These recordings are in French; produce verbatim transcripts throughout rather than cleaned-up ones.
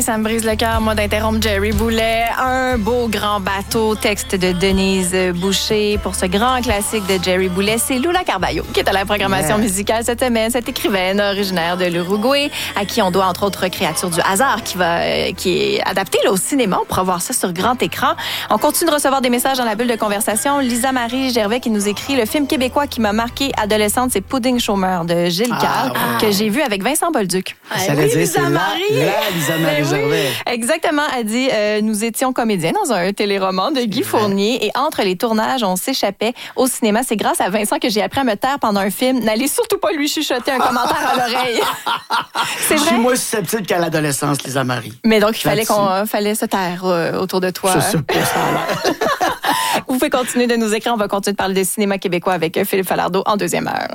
Ça me brise le cœur, moi, d'interrompre Jerry Boulet. Un beau grand bateau, texte de Denise Boucher pour ce grand classique de Jerry Boulet. C'est Lula Carballo qui est à la programmation yeah. musicale cette semaine. Cette écrivaine originaire de l'Uruguay, à qui on doit entre autres Créature du hasard, qui va, euh, qui est adaptée là, au cinéma. On pourra voir ça sur grand écran. On continue de recevoir des messages dans la bulle de conversation. Lisa Marie Gervais qui nous écrit: le film québécois qui m'a marqué adolescente, c'est Pudding chômeur de Gilles ah, Carle, ouais. que j'ai vu avec Vincent Bolduc. Ah, oui, dire, Lisa Marie. La, la Lisa Marie Gervais. Exactement, elle dit euh, nous étions comédiens dans un téléroman de Guy Fournier et entre les tournages, on s'échappait au cinéma. C'est grâce à Vincent que j'ai appris à me taire pendant un film. N'allez surtout pas lui chuchoter un commentaire à l'oreille. C'est vrai. Je suis moins susceptible qu'à l'adolescence, Lisa Marie. Mais donc il fallait qu'on euh, fallait se taire euh, autour de toi. Je sais pas ça. Vous pouvez continuer de nous écrire. On va continuer de parler de cinéma québécois avec Philippe Falardeau en deuxième heure.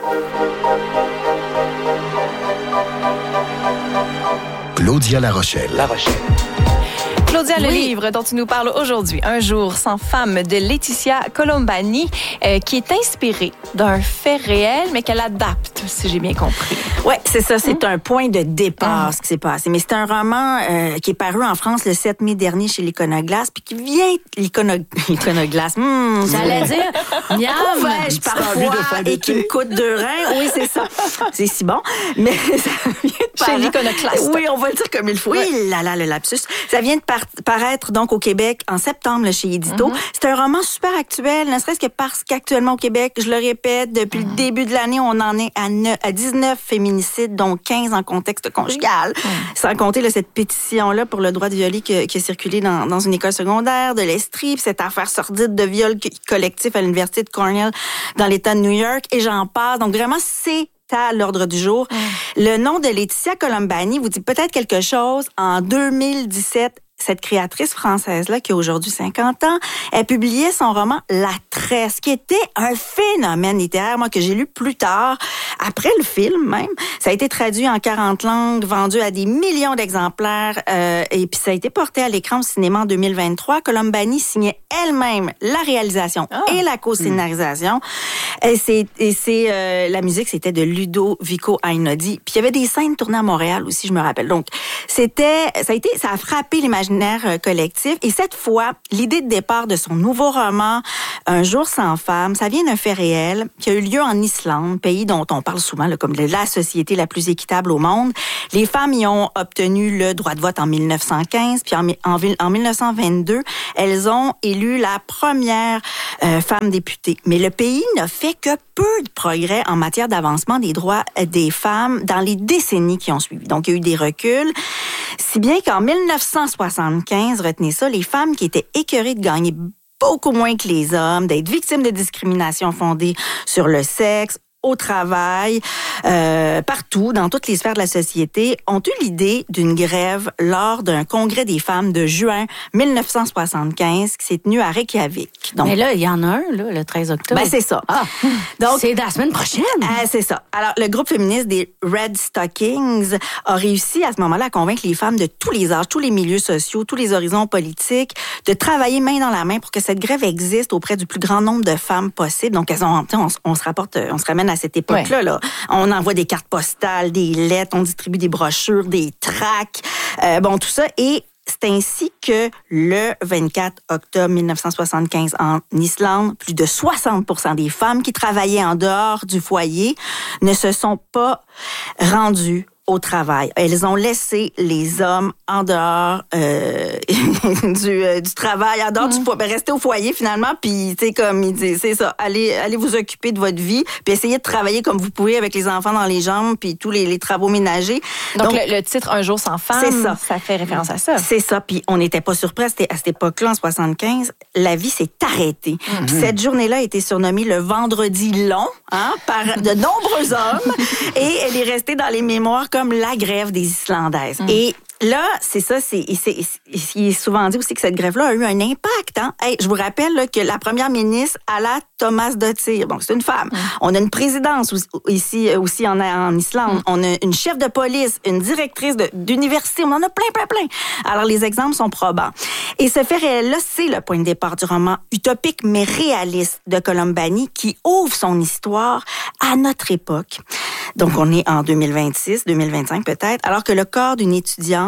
Claudia La Rochelle. La Rochelle. Claudia, oui. le livre dont tu nous parles aujourd'hui, Un jour sans femme de Laetitia Colombani, euh, qui est inspiré d'un fait réel, mais qu'elle adapte, si j'ai bien compris. Oui, c'est ça. C'est hum. un point de départ, hum. ce qui s'est passé. Mais c'est un roman euh, qui est paru en France le sept mai dernier chez l'Iconoglaste, puis qui vient... L'Icono... L'Iconoglaste, hum, j'allais dire, miam, couvre-je parfois et qui me coûte deux reins. Oui, c'est ça. C'est si bon. Mais ça vient de chez l'Iconoclaste. Oui, on va le dire comme il faut. Oui, oui là là, le lapsus. Ça vient de par... paraître donc au Québec en septembre là, chez Édito. Mm-hmm. C'est un roman super actuel, ne serait-ce que parce qu'actuellement au Québec, je le répète, depuis mm-hmm. le début de l'année, on en est à, neuf, à dix-neuf féminicides, dont quinze en contexte conjugal. Mm-hmm. Sans compter là, cette pétition-là pour le droit de violer qui, qui a circulé dans, dans une école secondaire de l'Estrie, puis cette affaire sordide de viol collectif à l'Université de Cornell dans l'État de New York, et j'en passe. Donc vraiment, c'est à l'ordre du jour. Mm. Le nom de Laetitia Colombani vous dit peut-être quelque chose. En deux mille dix-sept, cette créatrice française-là, qui a aujourd'hui cinquante ans, elle publiait son roman La Tresse, qui était un phénomène littéraire, moi, que j'ai lu plus tard, après le film même. Ça a été traduit en quarante langues, vendu à des millions d'exemplaires, euh, et puis ça a été porté à l'écran au cinéma en deux mille vingt-trois. Colombani signait elle-même la réalisation oh. et la co-scénarisation. Mmh. Et c'est, et c'est euh, la musique, c'était de Ludovico Einaudi. Puis il y avait des scènes tournées à Montréal aussi, je me rappelle. Donc, c'était, ça a été, ça a frappé l'imaginaire collectif. Et cette fois, l'idée de départ de son nouveau roman, Un jour sans femme, ça vient d'un fait réel qui a eu lieu en Islande, pays dont on parle souvent là, comme de la société la plus équitable au monde. Les femmes y ont obtenu le droit de vote en mille neuf cent quinze, puis en, en, en mille neuf cent vingt-deux, elles ont élu la première euh, femme députée. Mais le pays n'a fait que peu de progrès en matière d'avancement des droits des femmes dans les décennies qui ont suivi. Donc, il y a eu des reculs. Si bien qu'en mille neuf cent soixante-quinze, retenez ça, les femmes qui étaient écœurées de gagner beaucoup moins que les hommes, d'être victimes de discrimination fondée sur le sexe, au travail, euh, partout, dans toutes les sphères de la société, ont eu l'idée d'une grève lors d'un congrès des femmes de juin mille neuf cent soixante-quinze qui s'est tenu à Reykjavik. Donc, mais là, il y en a un, là, le treize octobre. Ben, c'est ça. Ah, donc, c'est la semaine prochaine. Euh, c'est ça. Alors, le groupe féministe des Red Stockings a réussi à ce moment-là à convaincre les femmes de tous les âges, tous les milieux sociaux, tous les horizons politiques, de travailler main dans la main pour que cette grève existe auprès du plus grand nombre de femmes possible. Donc, elles ont, on, on se rapporte, on se ramène à cette époque-là. Ouais. Là. On envoie des cartes postales, des lettres, on distribue des brochures, des tracts, euh, bon, tout ça. Et c'est ainsi que le vingt-quatre octobre mille neuf cent soixante-quinze, en Islande, plus de soixante pour cent des femmes qui travaillaient en dehors du foyer ne se sont pas rendues au travail. Elles ont laissé les hommes en dehors euh, du, euh, du travail, en dehors mmh. du foyer, rester au foyer finalement, puis tu sais comme il dit, c'est ça, allez, allez vous occuper de votre vie, puis essayez de travailler comme vous pouvez avec les enfants dans les jambes, puis tous les, les travaux ménagers. Donc, Donc le, le titre Un jour sans femme, c'est ça. Ça fait référence à ça. C'est ça, puis on n'était pas surpris à cette, à cette époque-là, en soixante-quinze, la vie s'est arrêtée. Mmh. Puis cette journée-là a été surnommée le vendredi long, hein, par de nombreux hommes, et elle est restée dans les mémoires comme la grève des Islandaises. Mmh. Et là, c'est ça, c'est, c'est, c'est, il est souvent dit aussi que cette grève-là a eu un impact. Hein? Hey, je vous rappelle là, que la première ministre, Alla Tómasdóttir, bon, c'est une femme. Mmh. On a une présidence ici aussi en, en Islande. Mmh. On a une chef de police, une directrice de, d'université. On en a plein, plein, plein. Alors, les exemples sont probants. Et ce fait réel-là, c'est le point de départ du roman utopique mais réaliste de Colombani qui ouvre son histoire à notre époque. Donc, on est en deux mille vingt-six, deux mille vingt-cinq peut-être, alors que le corps d'une étudiante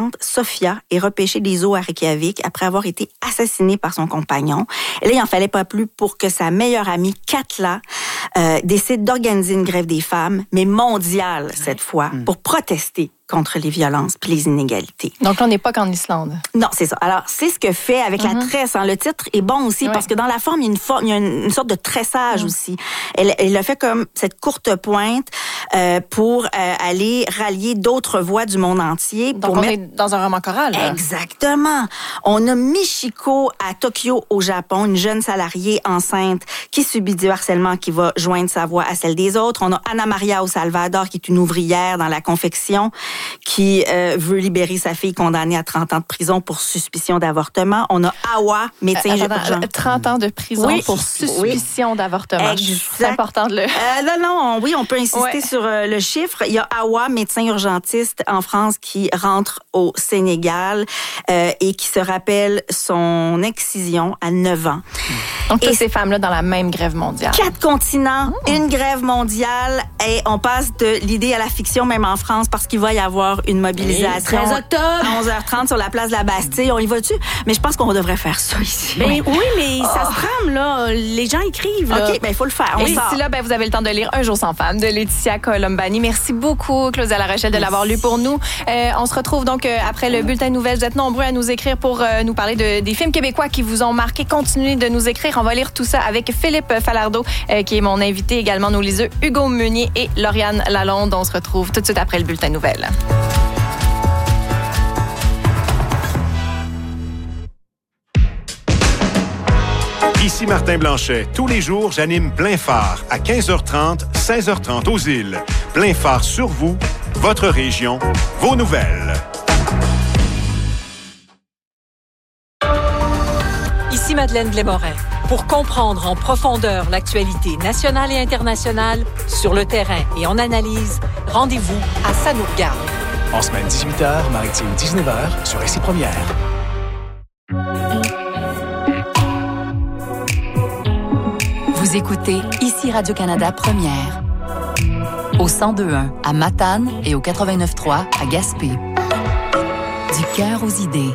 adolescente, Sofia, est repêchée des eaux à Reykjavik après avoir été assassinée par son compagnon. Et là, il n'en fallait pas plus pour que sa meilleure amie, Katla, euh, décide d'organiser une grève des femmes, mais mondiale cette fois, mmh. pour protester contre les violences puis les inégalités. Donc, on n'est pas qu'en Islande. Non, c'est ça. Alors, c'est ce que fait avec mm-hmm. la tresse. Hein. Le titre est bon aussi, oui. parce que dans la forme, il y a une, forme, il y a une, une sorte de tressage mm. aussi. Elle, elle a fait comme cette courte pointe euh, pour euh, aller rallier d'autres voix du monde entier. Donc, pour on mettre... est dans un roman choral. Là. Exactement. On a Michiko à Tokyo, au Japon, une jeune salariée enceinte qui subit du harcèlement, qui va joindre sa voix à celle des autres. On a Ana Maria au Salvador, qui est une ouvrière dans la confection, qui euh, veut libérer sa fille condamnée à trente ans de prison pour suspicion d'avortement. On a Awa, médecin euh, attends, urgent. trente ans de prison oui. pour suspicion oui. d'avortement. Exact. C'est important de le... Euh, non, non, oui, on peut insister ouais. sur euh, le chiffre. Il y a Awa, médecin urgentiste en France, qui rentre au Sénégal euh, et qui se rappelle son excision à neuf ans. Donc, toutes ces femmes-là dans la même grève mondiale. Quatre continents, mmh. une grève mondiale, et on passe de l'idée à la fiction, même en France, parce qu'il va y avoir une mobilisation. treize octobre À onze heures trente sur la place de la Bastille. On y va-tu? Mais je pense qu'on devrait faire ça ici. Ben, oui, mais oh. ça se trame, là. Les gens écrivent, là. OK, ben il faut le faire. On et sort. Ici, là, ben, vous avez le temps de lire Un jour sans femme de Laetitia Colombani. Merci beaucoup, Claudia Larochelle, de l'avoir lu pour nous. Euh, on se retrouve donc euh, après le bulletin de nouvelles. Vous êtes nombreux à nous écrire pour euh, nous parler de, des films québécois qui vous ont marqué. Continuez de nous écrire. On va lire tout ça avec Philippe Falardeau, euh, qui est mon invité, également nos liseux Hugo Meunier et Lauriane Lalonde. On se retrouve tout de suite après le bulletin de nouvelles. Ici Martin Blanchet. Tous les jours, j'anime Plein Phare à quinze heures trente, seize heures trente aux îles. Plein Phare sur vous, votre région, vos nouvelles. Ici Madeleine Blais-Morin. Pour comprendre en profondeur l'actualité nationale et internationale, sur le terrain et en analyse, rendez-vous à Ça nous regarde. En semaine dix-huit heures, maritime dix-neuf heures sur Ici Première. Vous écoutez Ici Radio-Canada Première. Au cent deux point un à Matane et au quatre-vingt-neuf point trois à Gaspé. Du cœur aux idées.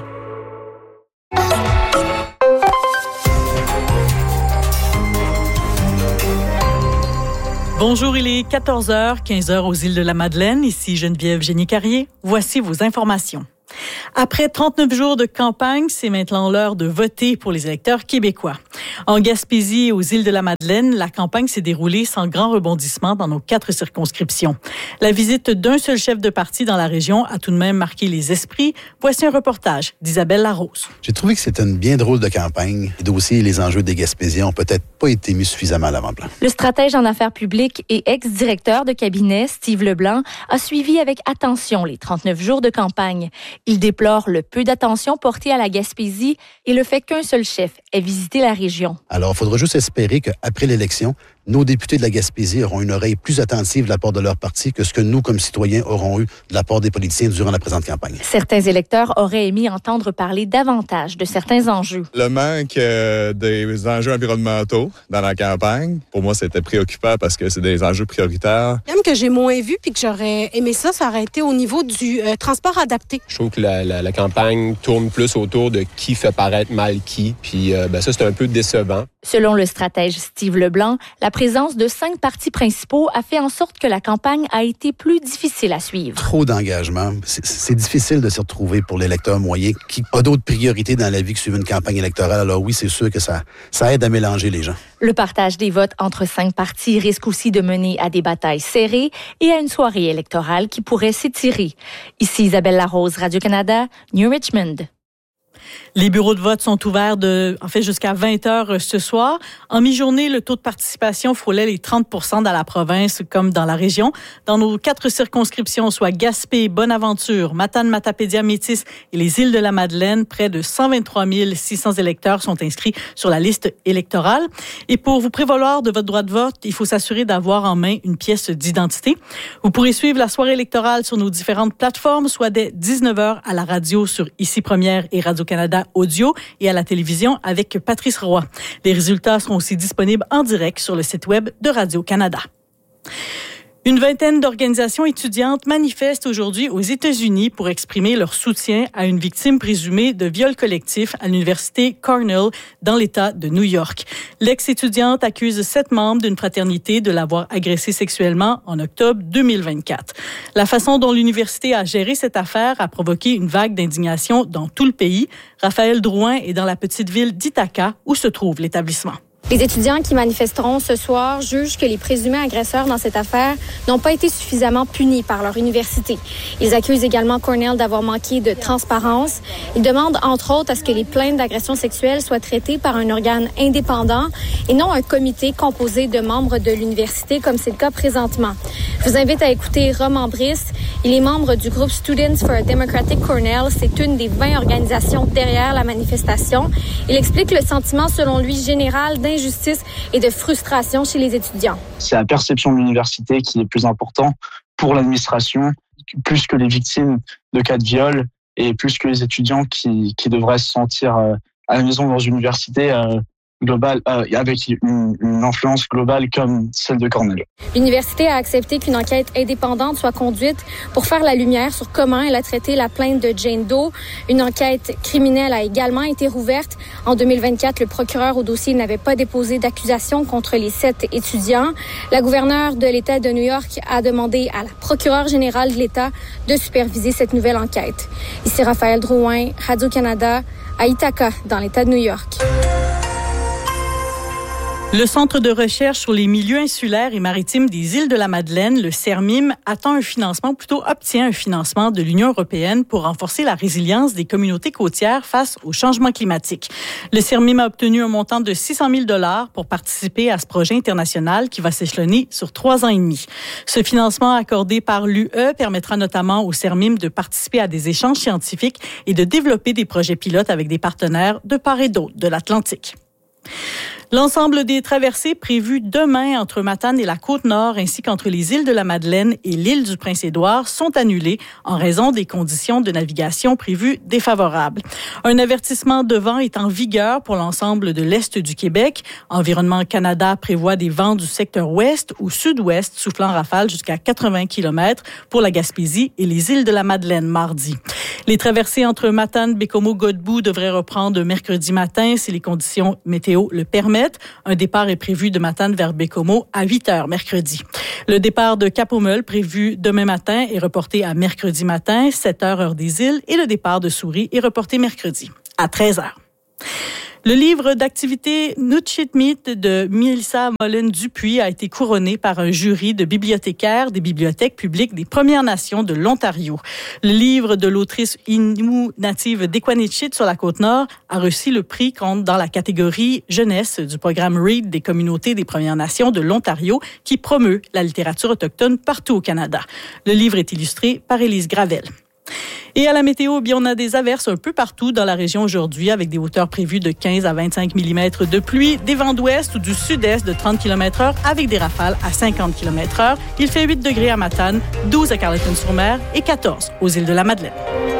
Bonjour, il est quatorze heures, quinze heures aux îles de la Madeleine. Ici Geneviève Génie-Carrier. Voici vos informations. Après trente-neuf jours de campagne, c'est maintenant l'heure de voter pour les électeurs québécois. En Gaspésie et aux îles de la Madeleine, la campagne s'est déroulée sans grand rebondissement dans nos quatre circonscriptions. La visite d'un seul chef de parti dans la région a tout de même marqué les esprits. Voici un reportage d'Isabelle Larose. J'ai trouvé que c'était une bien drôle de campagne. Les dossiers et les enjeux des Gaspésiens n'ont peut-être pas été mis suffisamment à l'avant-plan. Le stratège en affaires publiques et ex-directeur de cabinet, Steve Leblanc, a suivi avec attention les trente-neuf jours de campagne. Il déplore le peu d'attention portée à la Gaspésie et le fait qu'un seul chef ait visité la région. Alors, il faudra juste espérer qu'après l'élection, nos députés de la Gaspésie auront une oreille plus attentive de la part de leur parti que ce que nous, comme citoyens, aurons eu de la part des politiciens durant la présente campagne. Certains électeurs auraient aimé entendre parler davantage de certains enjeux. Le manque euh, des enjeux environnementaux dans la campagne, pour moi, c'était préoccupant parce que c'est des enjeux prioritaires. Même que j'ai moins vu puis que j'aurais aimé ça, ça aurait été au niveau du euh, transport adapté. Je trouve que la, la, la campagne tourne plus autour de qui fait paraître mal qui, puis euh, ben ça, c'est un peu décevant. Selon le stratège Steve Leblanc, la présence de cinq partis principaux a fait en sorte que la campagne a été plus difficile à suivre. Trop d'engagement. C'est, c'est difficile de s'y retrouver pour l'électeur moyen qui a d'autres priorités dans la vie que suivre une campagne électorale. Alors oui, c'est sûr que ça, ça aide à mélanger les gens. Le partage des votes entre cinq partis risque aussi de mener à des batailles serrées et à une soirée électorale qui pourrait s'étirer. Ici Isabelle Larose, Radio-Canada, New Richmond. Les bureaux de vote sont ouverts de, en fait, jusqu'à vingt heures ce soir. En mi-journée, le taux de participation frôlait les trente pour cent dans la province comme dans la région. Dans nos quatre circonscriptions, soit Gaspé, Bonaventure, Matane, Matapédia, Métis et les îles de la Madeleine, près de cent vingt-trois mille six cents électeurs sont inscrits sur la liste électorale. Et pour vous prévaloir de votre droit de vote, il faut s'assurer d'avoir en main une pièce d'identité. Vous pourrez suivre la soirée électorale sur nos différentes plateformes, soit dès dix-neuf heures à la radio sur Ici Première et Radio-Canada Audio et à la télévision avec Patrice Roy. Les résultats seront aussi disponibles en direct sur le site web de Radio-Canada. Une vingtaine d'organisations étudiantes manifestent aujourd'hui aux États-Unis pour exprimer leur soutien à une victime présumée de viol collectif à l'université Cornell dans l'État de New York. L'ex-étudiante accuse sept membres d'une fraternité de l'avoir agressée sexuellement en octobre deux mille vingt-quatre. La façon dont l'université a géré cette affaire a provoqué une vague d'indignation dans tout le pays. Raphaël Drouin est dans la petite ville d'Ithaca où se trouve l'établissement. Les étudiants qui manifesteront ce soir jugent que les présumés agresseurs dans cette affaire n'ont pas été suffisamment punis par leur université. Ils accusent également Cornell d'avoir manqué de transparence. Ils demandent entre autres à ce que les plaintes d'agression sexuelle soient traitées par un organe indépendant et non un comité composé de membres de l'université comme c'est le cas présentement. Je vous invite à écouter Roman Brice. Il est membre du groupe Students for a Democratic Cornell. C'est une des vingt organisations derrière la manifestation. Il explique le sentiment, selon lui, général d'injustice justice et de frustration chez les étudiants. C'est la perception de l'université qui est plus important pour l'administration, plus que les victimes de cas de viol et plus que les étudiants qui, qui devraient se sentir euh, à la maison dans une université euh, globale, euh, avec une, une influence globale comme celle de Cornell. L'université a accepté qu'une enquête indépendante soit conduite pour faire la lumière sur comment elle a traité la plainte de Jane Doe. Une enquête criminelle a également été rouverte. En deux mille vingt-quatre, le procureur au dossier n'avait pas déposé d'accusation contre les sept étudiants. La gouverneure de l'État de New York a demandé à la procureure générale de l'État de superviser cette nouvelle enquête. Ici Raphaël Drouin, Radio-Canada, à Ithaca, dans l'État de New York. Le Centre de recherche sur les milieux insulaires et maritimes des îles de la Madeleine, le CERMIM, attend un financement, ou plutôt obtient un financement de l'Union européenne pour renforcer la résilience des communautés côtières face au changement climatique. Le CERMIM a obtenu un montant de six cent mille dollars pour participer à ce projet international qui va s'échelonner sur trois ans et demi. Ce financement accordé par l'U E permettra notamment au CERMIM de participer à des échanges scientifiques et de développer des projets pilotes avec des partenaires de part et d'autre de l'Atlantique. L'ensemble des traversées prévues demain entre Matane et la Côte-Nord ainsi qu'entre les îles de la Madeleine et l'île du Prince-Édouard sont annulées en raison des conditions de navigation prévues défavorables. Un avertissement de vent est en vigueur pour l'ensemble de l'Est du Québec. Environnement Canada prévoit des vents du secteur ouest ou sud-ouest soufflant rafales jusqu'à quatre-vingts kilomètres pour la Gaspésie et les îles de la Madeleine mardi. Les traversées entre Matane, Bécomo, Godbout devraient reprendre mercredi matin si les conditions météo le permettent. Un départ est prévu de Matane vers Bécomo à huit heures mercredi. Le départ de Cap-aux-Meules prévu demain matin est reporté à mercredi matin, sept heures heure des îles, et le départ de Souris est reporté mercredi à treize heures. Le livre d'activités Nutchitmeet de Mélissa Mollen-Dupuis a été couronné par un jury de bibliothécaires des bibliothèques publiques des Premières Nations de l'Ontario. Le livre de l'autrice Innu native d'Equanichit sur la Côte-Nord a reçu le prix dans la catégorie jeunesse du programme Read des communautés des Premières Nations de l'Ontario qui promeut la littérature autochtone partout au Canada. Le livre est illustré par Élise Gravel. Et à la météo, bien, on a des averses un peu partout dans la région aujourd'hui avec des hauteurs prévues de quinze à vingt-cinq millimètres de pluie, des vents d'ouest ou du sud-est de trente kilomètres heure avec des rafales à cinquante kilomètres heure. Il fait huit degrés à Matane, douze à Carleton-sur-Mer et quatorze aux îles de la Madeleine.